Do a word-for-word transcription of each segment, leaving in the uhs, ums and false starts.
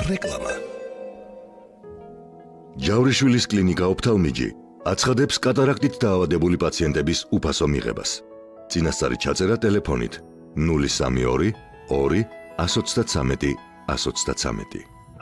რეკლამა. ჯავრიშვილის კლინიკა ოფთალმიჯი აცხადებს კატარაქტით დაავადებული პაციენტების უფასო მიღებას. წინასწარი ჩაწერა ტელეფონით ნული სამი ორი ორი εκατს ოცდათვრამეტი εκατს ოცდათვრამეტი.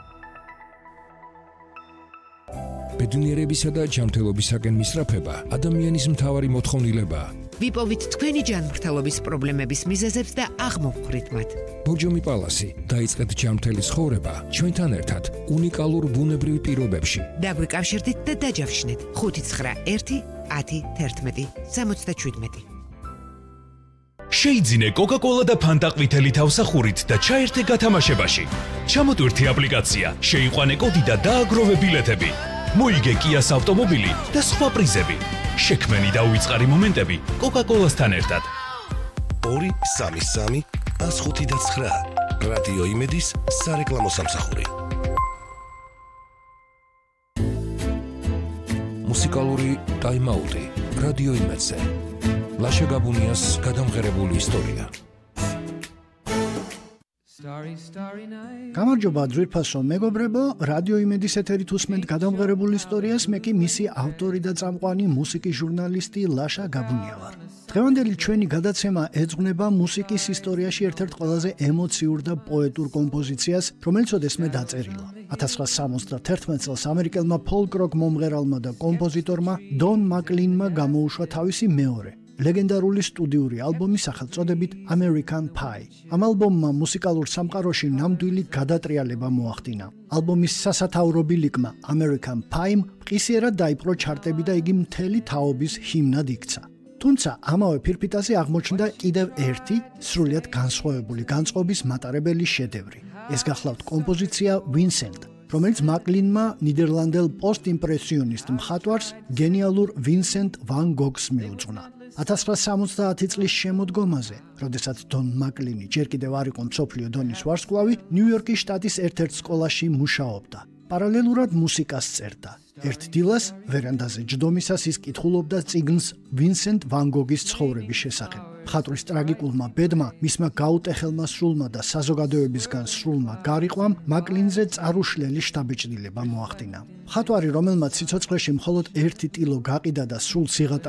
ბედნიერებისა და ჯანმრთელობისაკენ მისწრაფება ადამიანის მთავარი მოთხოვნილებაა. ვიპოვით თქვენი ჯანმრთელობის პრობლემების მიზეზებს და აღმოვხვრით მათ. ბორჯომი პალასი დაიწყეთ ჯანმრთელი ცხოვრება ჩვენთან ერთად უნიკალურ ბუნებრივ პირობებში. დაგვიკავშირდით და დაჯავშნეთ ხუთი ცხრა ერთი ათი თერთმეტი სამოცდაშვიდმეტი. შეიძინე კოკა-კოლა და ფანტა ყვითელი თავსახურით და ჩაერთე გათამაშებაში. ჩამოტვირთე აპლიკაცია, შეიყვანე კოდი და დააგროვე ბილეთები. მოიგე კიას ავტომობილი და სხვა პრიზები. შექმენი და უიწყარი მომენტები კოკა-კოლასთან ერთად. ორი სამი სამი ას ხუთი და ცხრა. რადიო იმედის სარეკლამო სამსახური. მუსიკალური ტაიმაუტი რადიო იმედზე. ლაშა გაბუნიას გადამღერებული ისტორია. გამარჯობა ძვირფასო მეგობრებო, რადიო იმედის ეთერით უსმენთ გადამღერებული ისტორიას, მე კი მისი ავტორი და წამყვანი მუსიკის ჟურნალისტი ლაშა გაბუნია ვარ. დღევანდელი ჩვენი გადაცემა ეძღვნება მუსიკის ისტორიაში ერთ-ერთ ყველაზე ემოციურ და პოეტურ კომპოზიციას, რომელიც ოდესმე დაწერილა. ათას ცხრაას სამოცდათერთმეტ წელს ამერიკელმა ფოლკ-როკ მომღერალმა და კომპოზიტორმა დონ მაკლინმა გამოუშვა თავისი მეორე ლეგენდარული სტუდიური ალბომი სახელწოდებით American Pie. ამ ალბომმა მუსიკალურ სამყაროში ნამდვილი გადატრიალება მოახდინა. ალბომის სასათაურო ლიკმა American Pie მყისიერად დაიპყრო ჩარტები და იგი მთელი თაობის ჰიმნად იქცა. თუმცა ამავე ფირფიტაზე აღმოჩნდა კიდევ ერთი სრულიად განსხვავებული განწყობის მატარებელი შედევრი. ეს გახლავთ კომპოზიცია Vincent, რომელიც მაკლინმა ნიდერლანდელ პოსტ-იმპრესიონისტ მხატვარს გენიალურ ვინსენტ ვან გოგს მიუძღვნა. ათას ცხრაას სამოცდაათი წლის შემოდგომაზე, როდესაც დონ მაკლინი ჯერ კიდევ არ იყო მსოფლიო დონის ვარსკვლავი, ნიუ-იორკის შტატის ერთ-ერთ სკოლაში მუშაობდა. პარალელურად მუსიკას წერდა. ერთ დილას ვერანდაზე ჯდომისას ის კითხულობდა წიგნს ვინსენტ ვან გოგის ცხოვრების შესახებ. მხატვრის ტრაგიკულმა ბედმა, მისმა გაუტეხელმა სრულმა და საზოგადოებისგან სრულმა გარიყვამ მაკლინზე წარუშლელი შთაბეჭდილება მოახდინა. მხატვარი, რომელმაც სიცოცხლეში მხოლოდ ერთი ტილო გაყიდა და სრულ სიღატაკე